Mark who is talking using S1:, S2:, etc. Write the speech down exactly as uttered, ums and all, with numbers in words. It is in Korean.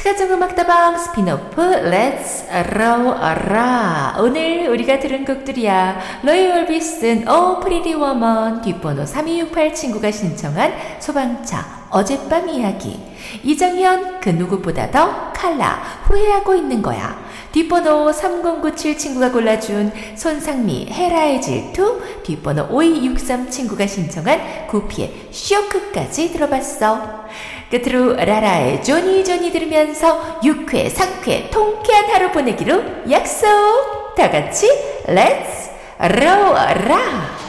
S1: 시가정 음악다방 스피노프 Let's Roll라. 오늘 우리가 들은 곡들이야. 로이 올비슨 Oh Pretty Woman, 뒷번호 삼이육팔 친구가 신청한 소방차 어젯밤 이야기, 이정현 그 누구보다 더 칼라 후회하고 있는 거야, 뒷번호 삼공구칠 친구가 골라준 손상미 헤라의 질투, 뒷번호 오이육삼 친구가 신청한 구피의 쇼크까지 들어봤어. 끝으로 라라의 조니 조니 들으면서 유쾌 상쾌 통쾌한 하루 보내기로 약속. 다같이 렛츠 로라.